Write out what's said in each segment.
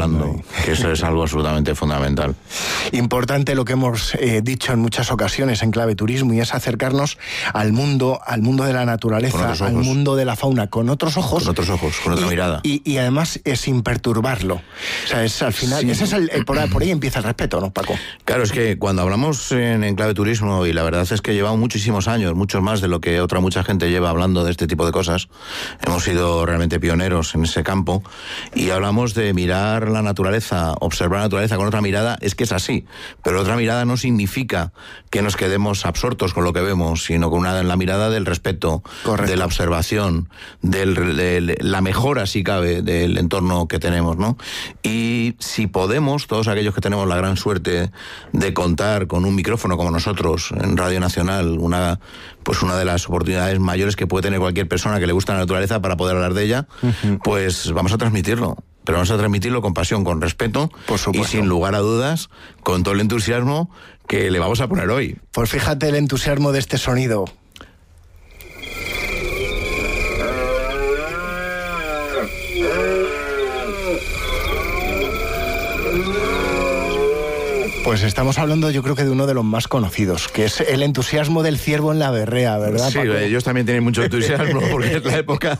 hablando, que eso es algo absolutamente fundamental. Importante lo que hemos dicho en muchas ocasiones en Clave Turismo, y es acercarnos al mundo de la naturaleza, al mundo de la fauna, con otros ojos. Con otros ojos, con otra mirada. Y además sin perturbarlo. O sea, es al final, sí. Ese es por ahí empieza el respeto, ¿no, Paco? Claro, es que cuando hablamos en Clave Turismo, y la verdad es que llevamos muchísimos años, muchos más de lo que mucha gente lleva hablando de este tipo de cosas, hemos sido realmente pioneros en ese campo, y hablamos de mirar la naturaleza, observar la naturaleza con otra mirada. Es que es así, pero otra mirada no significa que nos quedemos absortos con lo que vemos, sino con la mirada del respeto, de la observación, de la mejora, si cabe, del entorno que tenemos, ¿no? Y si podemos, todos aquellos que tenemos la gran suerte de contar con un micrófono como nosotros en Radio Nacional, una de las oportunidades mayores que puede tener cualquier persona que le gusta la naturaleza para poder hablar de ella, pues vamos a transmitirlo. Pero vamos a transmitirlo con pasión, con respeto, y sin lugar a dudas, con todo el entusiasmo que le vamos a poner hoy. Pues fíjate el entusiasmo de este sonido. Pues estamos hablando, yo creo que de uno de los más conocidos, que es el entusiasmo del ciervo en la berrea, ¿verdad, Sí, Paco? Ellos también tienen mucho entusiasmo, porque es la época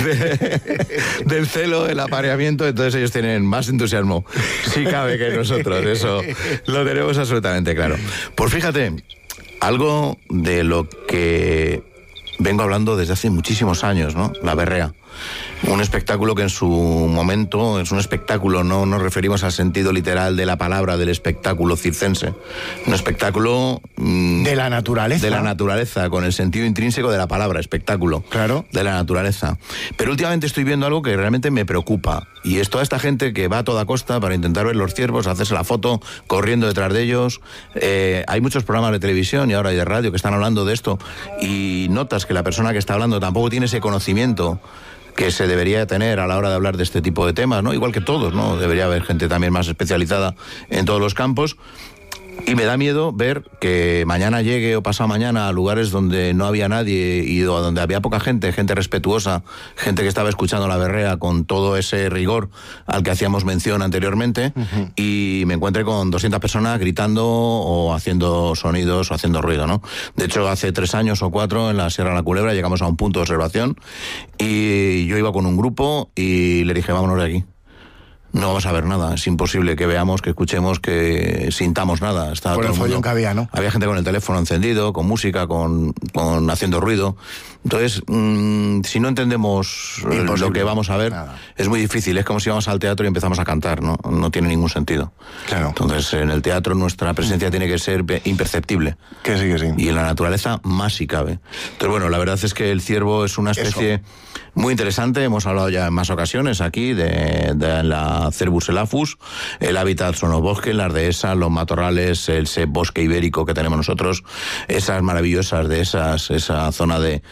del celo, el apareamiento, entonces ellos tienen más entusiasmo, si cabe, que nosotros. Eso lo tenemos absolutamente claro. Pues fíjate, algo de lo que vengo hablando desde hace muchísimos años, ¿no? La berrea. Un espectáculo que en su momento es un espectáculo, no nos referimos al sentido literal de la palabra del espectáculo circense. Un espectáculo de la naturaleza. De la naturaleza, con el sentido intrínseco de la palabra, espectáculo. Claro. De la naturaleza. Pero últimamente estoy viendo algo que realmente me preocupa. Y es toda esta gente que va a toda costa para intentar ver los ciervos, hacerse la foto, corriendo detrás de ellos. Hay muchos programas de televisión y ahora hay de radio que están hablando de esto. Y notas que la persona que está hablando tampoco tiene ese conocimiento que se debería tener a la hora de hablar de este tipo de temas, ¿no? Igual que todos, ¿no? Debería haber gente también más especializada en todos los campos. Y me da miedo ver que mañana llegue o pasado mañana a lugares donde no había nadie y donde había poca gente respetuosa, gente que estaba escuchando la berrea con todo ese rigor al que hacíamos mención anteriormente, y me encuentre con 200 personas gritando o haciendo sonidos o haciendo ruido, ¿no? De hecho, hace 3 años o 4 en la Sierra de la Culebra llegamos a un punto de observación y yo iba con un grupo y le dije, vámonos de aquí. No vamos a ver nada, es imposible que veamos, que escuchemos, que sintamos nada. Estaba por todo el follón que había, ¿no? Había gente con el teléfono encendido, con música, con haciendo ruido. Entonces, si no entendemos lo que vamos a ver, nada. Es muy difícil. Es como si vamos al teatro y empezamos a cantar, ¿no? No tiene ningún sentido. Claro. Entonces, en el teatro nuestra presencia tiene que ser imperceptible. Que sí, que sí. Y en la naturaleza más si cabe. Entonces, bueno, la verdad es que el ciervo es una especie muy interesante. Hemos hablado ya en más ocasiones aquí de la Cervus elafus. El hábitat son los bosques, las dehesas, los matorrales, el bosque ibérico que tenemos nosotros, esas maravillosas dehesas, esa zona de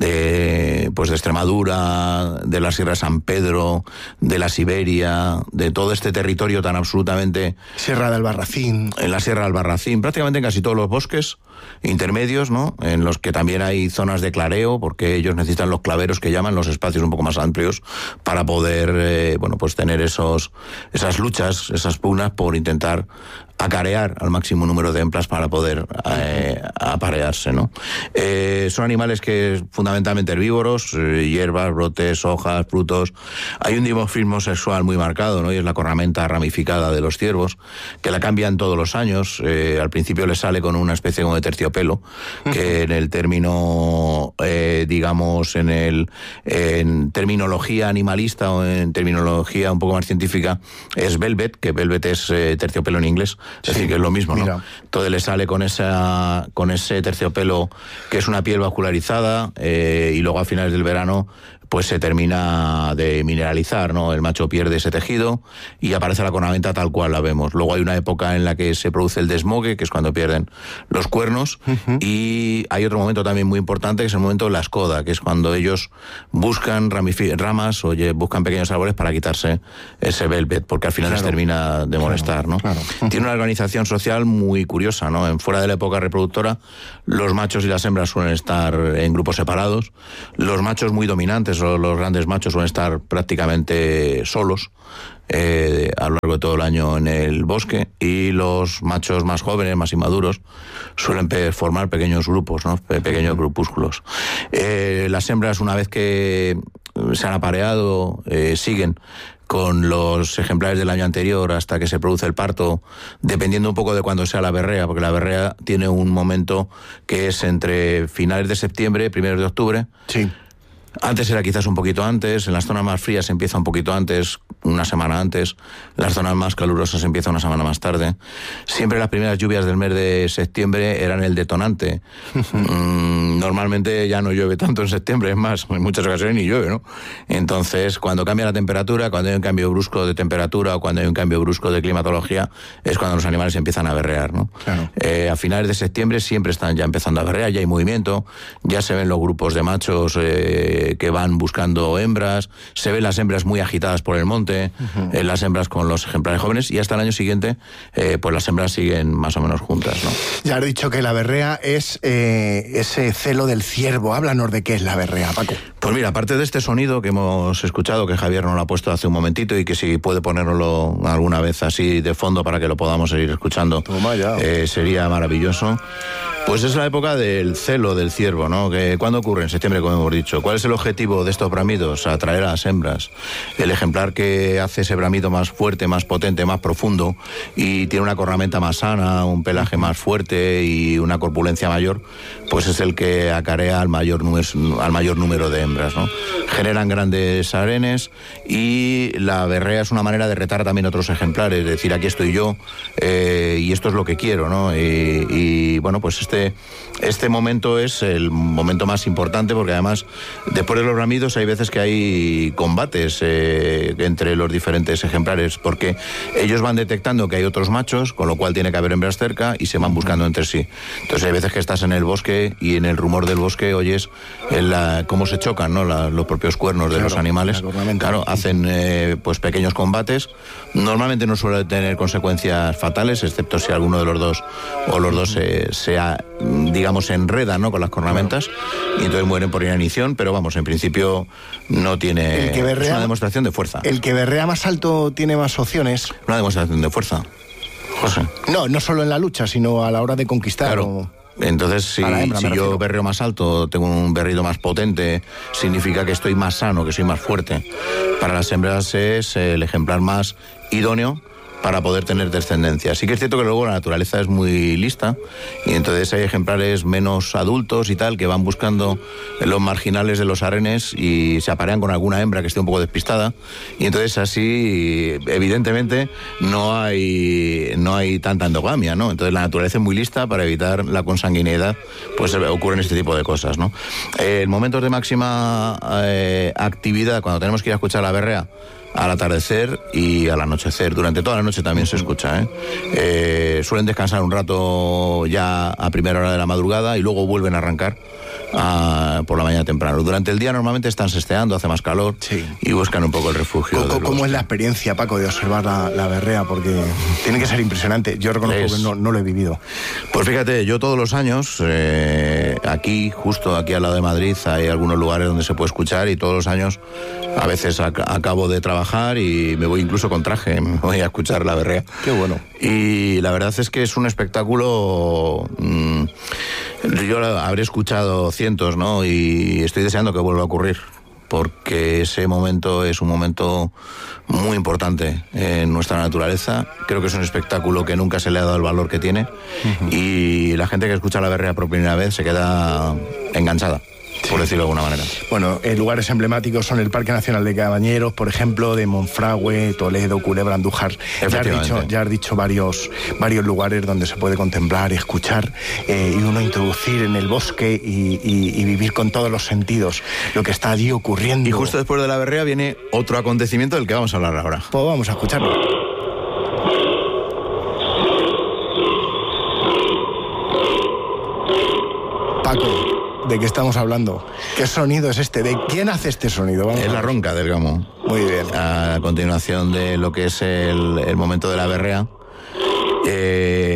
Extremadura, de la Sierra de San Pedro, de la Siberia, de todo este territorio tan absolutamente... Sierra de Albarracín. En la Sierra de Albarracín, prácticamente en casi todos los bosques intermedios, ¿no? En los que también hay zonas de clareo, porque ellos necesitan los claveros que llaman, los espacios un poco más amplios, para poder, tener esas luchas, esas pugnas por intentar acarear al máximo número de hembras para poder aparearse, ¿no? Son animales que fundamentalmente herbívoros, hierbas, brotes, hojas, frutos. Hay un dimorfismo sexual muy marcado, ¿no? Y es la cornamenta ramificada de los ciervos, que la cambian todos los años. Al principio les sale con una especie como de terciopelo, que en el término, en terminología animalista o en terminología un poco más científica, es velvet, que velvet es terciopelo en inglés. Es decir, que es lo mismo, ¿no? Mira. Entonces le sale con ese terciopelo que es una piel vascularizada, y luego a finales del verano pues se termina de mineralizar, ¿no? El macho pierde ese tejido y aparece la cornamenta tal cual la vemos. Luego hay una época en la que se produce el desmogue, que es cuando pierden los cuernos, y hay otro momento también muy importante, que es el momento de la escoda, que es cuando ellos buscan ramas o buscan pequeños árboles para quitarse ese velvet, porque al final les termina de molestar, ¿no? Claro. Tiene una organización social muy curiosa, ¿no? Fuera de la época reproductora, los machos y las hembras suelen estar en grupos separados, los machos muy dominantes, los grandes machos suelen estar prácticamente solos a lo largo largo de todo el año en el bosque, y los machos más jóvenes, más inmaduros, suelen formar pequeños grupos, ¿no? Pequeños grupúsculos. Las hembras, una vez que se han apareado, siguen con los ejemplares del año anterior hasta que se produce el parto, dependiendo un poco de cuándo sea la berrea, porque la berrea tiene un momento que es entre finales de septiembre, primeros de octubre. Sí. Antes era quizás un poquito antes, en las zonas más frías empieza un poquito antes, una semana antes, las zonas más calurosas empieza una semana más tarde. Siempre las primeras lluvias del mes de septiembre eran el detonante. Normalmente ya no llueve tanto en septiembre, es más, en muchas ocasiones ni llueve, ¿no? Entonces, cuando cambia la temperatura, cuando hay un cambio brusco de temperatura o cuando hay un cambio brusco de climatología, es cuando los animales empiezan a berrear, ¿no? Claro. A finales de septiembre siempre están ya empezando a berrear, ya hay movimiento, ya se ven los grupos de machos que van buscando hembras, se ven las hembras muy agitadas por el monte, las hembras con los ejemplares jóvenes, y hasta el año siguiente pues las hembras siguen más o menos juntas, ¿no? Ya has dicho que la berrea es ese celo del ciervo. Háblanos de qué es la berrea, Paco. Pues mira, aparte de este sonido que hemos escuchado, que Javier nos lo ha puesto hace un momentito y que si puede ponérnoslo alguna vez así de fondo para que lo podamos seguir escuchando, sería maravilloso. Pues es la época del celo del ciervo, ¿no? ¿Cuándo ocurre? En septiembre, como hemos dicho. ¿Cuál es el objetivo de estos bramidos? Atraer a las hembras. El ejemplar que hace ese bramido más fuerte, más potente, más profundo y tiene una cornamenta más sana, un pelaje más fuerte y una corpulencia mayor, pues es el que acarea al mayor número de hembras, ¿no? Generan grandes harenes y la berrea es una manera de retar también a otros ejemplares, es decir, aquí estoy yo y esto es lo que quiero, ¿no? Y bueno, pues este momento es el momento más importante porque además después de los bramidos hay veces que hay combates entre los diferentes ejemplares porque ellos van detectando que hay otros machos, con lo cual tiene que haber hembras cerca y se van buscando entre sí. Entonces hay veces que estás en el bosque y en el rumor del bosque oyes cómo se chocan, ¿no? Los propios cuernos de los animales. Claro, hacen pues pequeños combates. Normalmente no suele tener consecuencias fatales, excepto si alguno de los dos o los dos digamos, se enredan, ¿no? Con las cornamentas y entonces mueren por inanición, pero vamos, en principio no tiene... El que berrea, es una demostración de fuerza. El que berrea más alto tiene más opciones. Una demostración de fuerza, José. No solo en la lucha, sino a la hora de conquistar. Claro. Entonces, si yo berreo más alto, tengo un berrido más potente, significa que estoy más sano, que soy más fuerte. Para las hembras es el ejemplar más idóneo para poder tener descendencia. Sí que es cierto que luego la naturaleza es muy lista y entonces hay ejemplares menos adultos y tal que van buscando los marginales de los arenes y se aparean con alguna hembra que esté un poco despistada y entonces así evidentemente no hay tanta endogamia, ¿no? Entonces la naturaleza es muy lista para evitar la consanguinidad, pues ocurren este tipo de cosas, ¿no? En momentos de máxima actividad, cuando tenemos que ir a escuchar la berrea, al atardecer y al anochecer. Durante toda la noche también se escucha, suelen descansar un rato ya a primera hora de la madrugada y luego vuelven a arrancar por la mañana temprano. Durante el día normalmente están sesteando, hace más calor y buscan un poco el refugio. ¿Cómo es la experiencia, Paco, de observar la berrea? Porque tiene que ser impresionante. Yo reconozco que no lo he vivido. Pues fíjate, yo todos los años, justo aquí al lado de Madrid, hay algunos lugares donde se puede escuchar y todos los años, a veces acabo de trabajar y me voy incluso con traje, me voy a escuchar la berrea. Qué bueno. Y la verdad es que es un espectáculo... yo habré escuchado cientos, ¿no? Y estoy deseando que vuelva a ocurrir, porque ese momento es un momento muy importante en nuestra naturaleza. Creo que es un espectáculo que nunca se le ha dado el valor que tiene y la gente que escucha la berrea por primera vez se queda enganchada, por decirlo de alguna manera. Bueno, lugares emblemáticos son el Parque Nacional de Cabañeros, por ejemplo, de Monfragüe, Toledo, Culebra, Andújar. Ya has dicho varios lugares donde se puede contemplar, escuchar y uno introducir en el bosque y vivir con todos los sentidos lo que está allí ocurriendo. Y justo después de la berrea viene otro acontecimiento del que vamos a hablar ahora. Pues vamos a escucharlo. Paco, ¿de qué estamos hablando? ¿Qué sonido es este? ¿De quién hace este sonido? Es la ronca del gamo. Muy bien. A continuación de lo que es el momento de la berrea,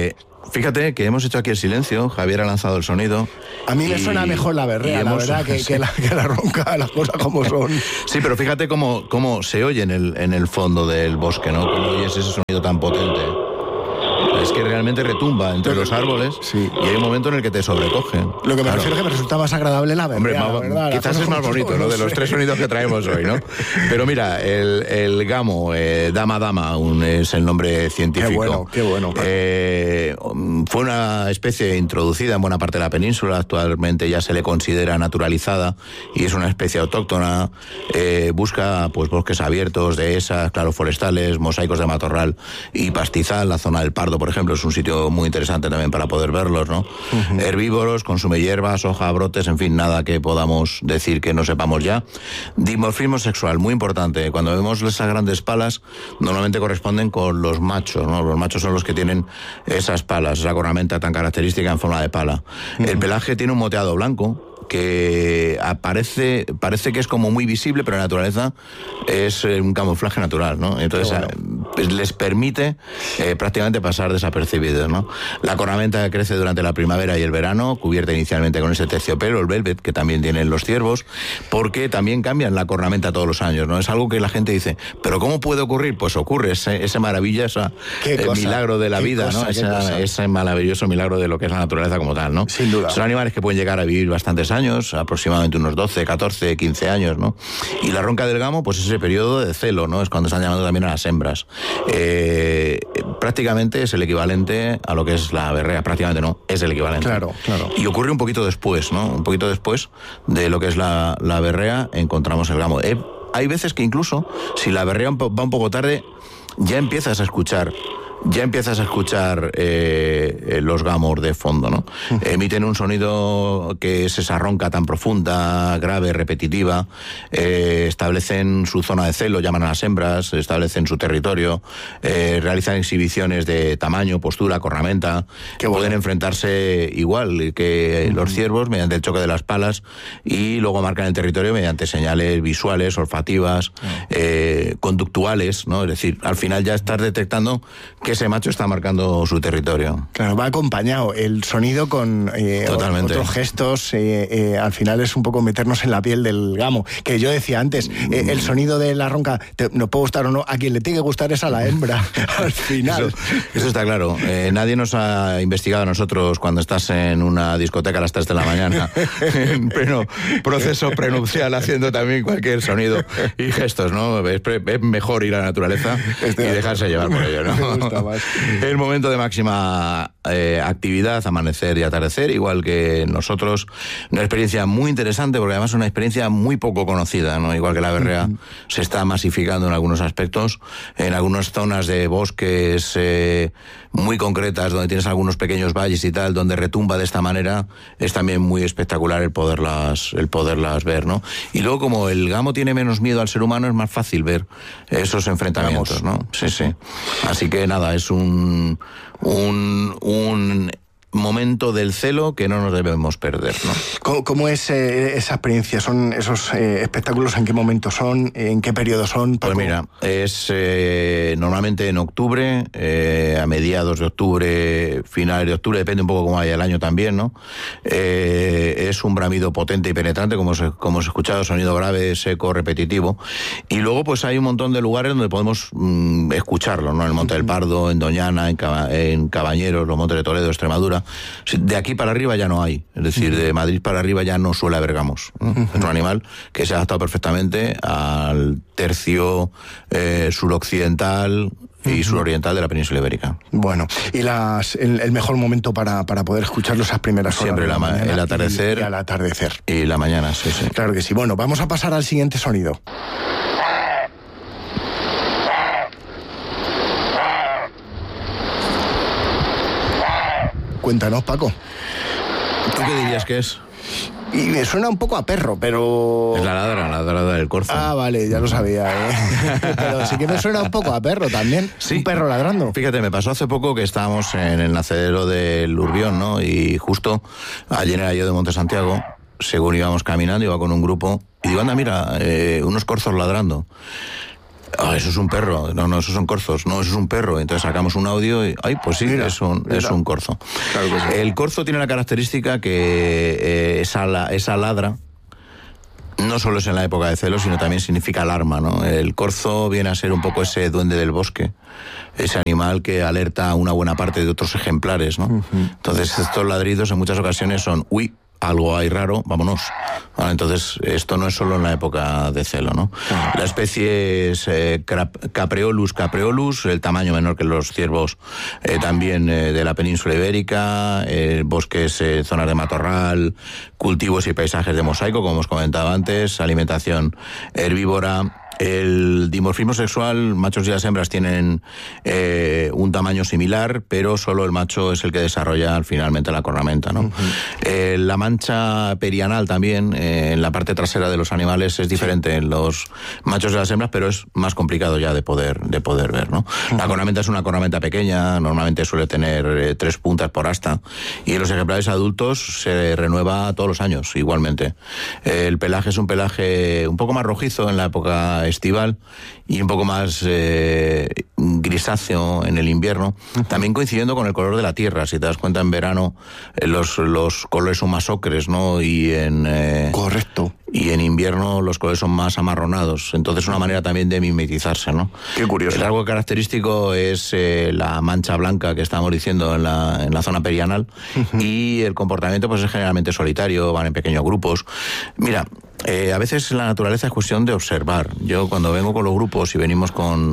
Fíjate que hemos hecho aquí el silencio, Javier ha lanzado el sonido. A mí me suena mejor la berrea, la verdad, que la ronca, las cosas como son. Sí, pero fíjate cómo se oye en el fondo del bosque, ¿no? Cómo oyes ese sonido tan potente. Es que realmente retumba entre los árboles, sí. Y hay un momento en el que te sobrecoge. Lo que me refiero es que me resulta más agradable la berrea. Hombre, la verdad, quizás es más bonito, ¿no? De los tres sonidos que traemos hoy, ¿no? Pero mira, el gamo, Dama Dama, es el nombre científico. Qué bueno. Fue una especie introducida en buena parte de la península, actualmente ya se le considera naturalizada y es una especie autóctona. Busca pues bosques abiertos, dehesas, claros forestales, mosaicos de matorral y pastizal. La zona del Pardo, por ejemplo, es un sitio muy interesante también para poder verlos, ¿no? Uh-huh. Herbívoros, consume hierbas, hoja, brotes, en fin, nada que podamos decir que no sepamos ya. Dimorfismo sexual, muy importante. Cuando vemos esas grandes palas, normalmente corresponden con los machos, ¿no? Los machos son los que tienen esas palas, esa cornamenta tan característica en forma de pala. Uh-huh. El pelaje tiene un moteado blanco, que parece que es como muy visible, pero en la naturaleza es un camuflaje natural, ¿no? Entonces pues les permite prácticamente pasar desapercibidos, ¿no? La cornamenta crece durante la primavera y el verano, cubierta inicialmente con ese terciopelo, el velvet, que también tienen los ciervos, porque también cambian la cornamenta todos los años, ¿no? Es algo que la gente dice, ¿pero cómo puede ocurrir? Pues ocurre, ese maravilloso milagro de la vida, ¿no? Ese maravilloso milagro de lo que es la naturaleza como tal, ¿no? Sin duda. Son animales que pueden llegar a vivir bastantes años, aproximadamente unos 12, 14, 15 años, ¿no? Y la ronca del gamo, pues ese periodo de celo, ¿no? Es cuando están llamando también a las hembras. Prácticamente es el equivalente a lo que es la berrea, prácticamente no, es el equivalente. Claro. Y ocurre un poquito después, ¿no? Un poquito después de lo que es la berrea, encontramos el gamo. Hay veces que incluso, si la berrea va un poco tarde, ya empiezas a escuchar los gamos de fondo, ¿no? Emiten un sonido que es esa ronca tan profunda, grave, repetitiva. Establecen su zona de celo, llaman a las hembras, establecen su territorio, realizan exhibiciones de tamaño, postura, cornamenta. Pueden enfrentarse igual que los ciervos mediante el choque de las palas y luego marcan el territorio mediante señales visuales, olfativas, conductuales, ¿no? Es decir, al final ya estás detectando que ese macho está marcando su territorio. Claro, va acompañado el sonido con otros gestos. Al final es un poco meternos en la piel del gamo. Que yo decía antes, el sonido de la ronca nos puede gustar o no, a quien le tiene que gustar es a la hembra. Al final. Eso está claro. Nadie nos ha investigado a nosotros cuando estás en una discoteca a las 3 de la mañana, en pleno proceso prenupcial, haciendo también cualquier sonido y gestos, ¿no? Es mejor ir a la naturaleza y dejarse llevar por ello, ¿no? El momento de máxima actividad, amanecer y atardecer, igual que nosotros, una experiencia muy interesante porque además es una experiencia muy poco conocida, ¿no? Igual que la berrea se está masificando en algunos aspectos, en algunas zonas de bosques muy concretas donde tienes algunos pequeños valles y tal, donde retumba de esta manera, es también muy espectacular el poderlas ver, ¿no? Y luego como el gamo tiene menos miedo al ser humano, es más fácil ver esos enfrentamientos, ¿no? Sí. Así que nada, es un momento del celo que no nos debemos perder, ¿no? ¿Cómo es esa experiencia? ¿Son esos espectáculos? ¿En qué momento son? ¿En qué periodo son? Pues mira, es normalmente en octubre, a mediados de octubre, finales de octubre, depende un poco cómo vaya el año también, ¿no? Es un bramido potente y penetrante, como hemos escuchado, sonido grave, seco, repetitivo. Y luego pues hay un montón de lugares donde podemos escucharlo, ¿no? En el Monte del Pardo, en Doñana, en Cabañeros, los Montes de Toledo, Extremadura. De aquí para arriba ya no hay, es decir, de Madrid para arriba ya no suele haber gamos, ¿no? Es un animal que se ha adaptado perfectamente al tercio suroccidental y suroriental de la península ibérica. Bueno, y el mejor momento para poder escucharlo esas primeras horas. Siempre el atardecer. Y al atardecer. Y la mañana, sí. Claro que sí. Bueno, vamos a pasar al siguiente sonido. Cuéntanos, Paco. ¿Tú qué dirías que es? Y me suena un poco a perro, pero... Es la ladrada del corzo. Ah, vale, ya lo sabía, Pero sí que me suena un poco a perro también. Sí. Un perro ladrando. Fíjate, me pasó hace poco que estábamos en el nacedero del Urbión, ¿no? Y justo allí en el Ayo de Monte Santiago, según íbamos caminando, iba con un grupo, y digo, anda, mira, unos corzos ladrando. Eso es un perro. No, esos son corzos. No, eso es un perro. Entonces sacamos un audio y, pues sí, mira, es un corzo. Claro que sí. El corzo tiene la característica que esa ladra no solo es en la época de celo, sino también significa alarma, ¿no? El corzo viene a ser un poco ese duende del bosque, ese animal que alerta a una buena parte de otros ejemplares, ¿no? Entonces estos ladridos en muchas ocasiones son, uy, algo hay raro, vámonos. Bueno, entonces, esto no es solo en la época de celo, ¿no? La especie es capreolus, el tamaño menor que los ciervos también de la península ibérica, bosques, zonas de matorral, cultivos y paisajes de mosaico, como os comentaba antes, alimentación herbívora. El dimorfismo sexual, machos y las hembras tienen un tamaño similar, pero solo el macho es el que desarrolla finalmente la cornamenta, ¿no? La mancha perianal también, en la parte trasera de los animales, es diferente en los machos y las hembras, pero es más complicado ya de poder ver, ¿no? La cornamenta es una cornamenta pequeña, normalmente suele tener 3 puntas por asta, y en los ejemplares adultos se renueva todos los años, igualmente. El pelaje es un pelaje un poco más rojizo en la época estival y un poco más grisáceo en el invierno, también coincidiendo con el color de la tierra. Si te das cuenta, en verano los colores son más ocres, ¿no? Correcto. Y en invierno los colores son más amarronados. Entonces, una manera también de mimetizarse, ¿no? Qué curioso. El rasgo característico es la mancha blanca que estábamos diciendo en la zona perianal, y el comportamiento pues es generalmente solitario, van en pequeños grupos. Mira, a veces la naturaleza es cuestión de observar. Yo cuando vengo con los grupos y venimos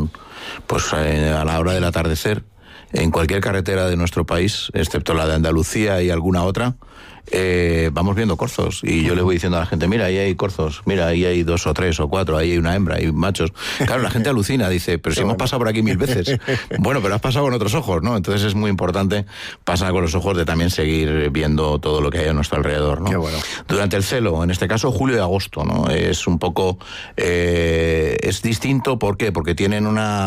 a la hora del atardecer, en cualquier carretera de nuestro país, excepto la de Andalucía y alguna otra, vamos viendo corzos, y yo le voy diciendo a la gente, mira, ahí hay corzos, mira, ahí hay 2 o 3 o 4, ahí hay una hembra, hay machos. Claro, la gente alucina, dice, pero si hemos pasado por aquí 1000 veces. Bueno, pero has pasado con otros ojos, ¿no? Entonces es muy importante pasar con los ojos de también seguir viendo todo lo que hay a nuestro alrededor, ¿no? Qué bueno. Durante el celo, en este caso julio y agosto, ¿no? Es un poco, es distinto, ¿por qué? Porque tienen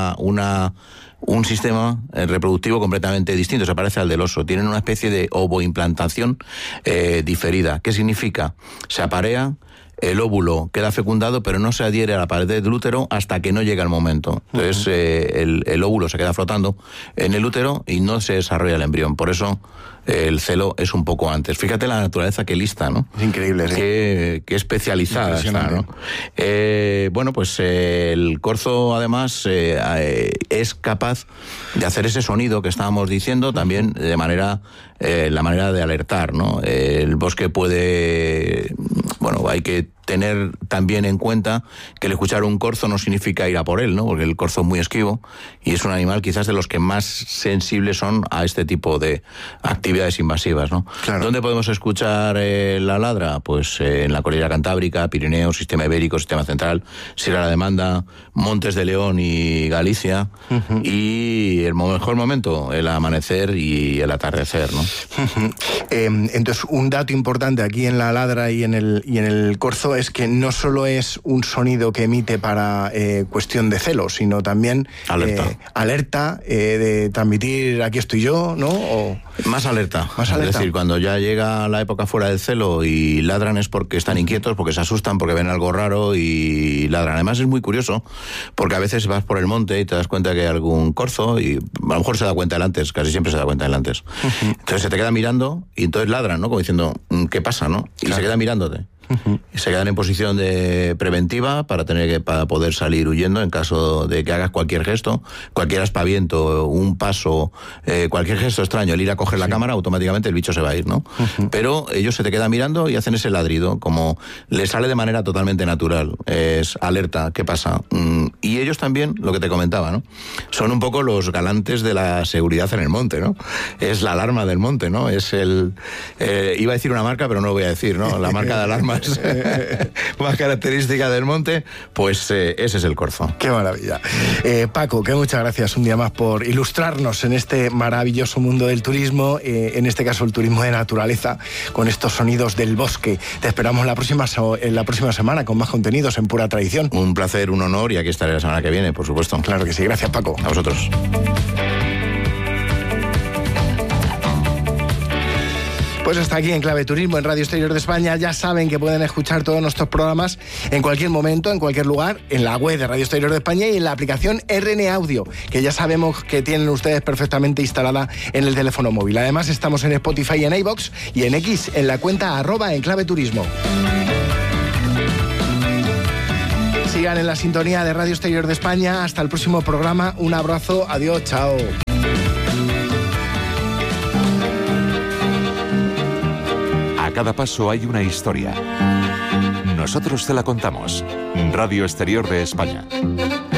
un sistema reproductivo completamente distinto, se parece al del oso. Tienen una especie de ovoimplantación diferida. ¿Qué significa? Se aparea, el óvulo queda fecundado, pero no se adhiere a la pared del útero hasta que no llega el momento. Entonces, el óvulo se queda flotando en el útero y no se desarrolla el embrión. Por eso, el celo es un poco antes. Fíjate la naturaleza que lista, ¿no? Es increíble, ¿sí? Qué especializada está, ¿no? Bueno, pues el corzo, además, es capaz de hacer ese sonido que estábamos diciendo, también de manera, la manera de alertar, ¿no? El bosque puede... Bueno, hay que tener también en cuenta que el escuchar un corzo no significa ir a por él, ¿no? Porque el corzo es muy esquivo y es un animal quizás de los que más sensibles son a este tipo de actividades invasivas, ¿no? Claro. ¿Dónde podemos escuchar la ladra? Pues en la Cordillera Cantábrica, Pirineos, Sistema Ibérico, Sistema Central, Sierra de Demanda, Montes de León y Galicia, y el mejor momento, el amanecer y el atardecer, ¿no? Entonces, un dato importante aquí en la ladra y en el corzo es que no solo es un sonido que emite para cuestión de celo, sino también alerta de transmitir aquí estoy yo, ¿no? Más alerta. Es decir, cuando ya llega la época fuera del celo y ladran es porque están inquietos, porque se asustan, porque ven algo raro y ladran. Además es muy curioso porque a veces vas por el monte y te das cuenta que hay algún corzo y a lo mejor se da cuenta él antes, casi siempre se da cuenta él antes. Entonces se te queda mirando y entonces ladran, ¿no? Como diciendo, ¿qué pasa, no? Y se queda mirándote. Y se quedan en posición de preventiva para poder salir huyendo en caso de que hagas cualquier gesto, cualquier aspaviento, un paso, cualquier gesto extraño, el ir a coger la cámara, automáticamente el bicho se va a ir, ¿no? Pero ellos se te quedan mirando y hacen ese ladrido, como les sale de manera totalmente natural. Es alerta, ¿qué pasa? Y ellos también, lo que te comentaba, ¿no? Son un poco los galantes de la seguridad en el monte, ¿no? Es la alarma del monte, ¿no? Es iba a decir una marca, pero no lo voy a decir, ¿no? La marca de alarma más característica del monte, pues ese es el corzo. Qué maravilla. Paco, que muchas gracias un día más por ilustrarnos en este maravilloso mundo del turismo, en este caso el turismo de naturaleza, con estos sonidos del bosque. Te esperamos la próxima semana con más contenidos en Pura Tradición. Un placer, un honor, y aquí estaré la semana que viene, por supuesto. Claro que sí. Gracias, Paco. A vosotros. Pues hasta aquí en Clave Turismo, en Radio Exterior de España. Ya saben que pueden escuchar todos nuestros programas en cualquier momento, en cualquier lugar, en la web de Radio Exterior de España y en la aplicación RN Audio, que ya sabemos que tienen ustedes perfectamente instalada en el teléfono móvil. Además, estamos en Spotify y en iVoox y en X, en la cuenta @enclaveturismo. Sigan en la sintonía de Radio Exterior de España. Hasta el próximo programa. Un abrazo. Adiós. Chao. A cada paso hay una historia. Nosotros te la contamos. Radio Exterior de España.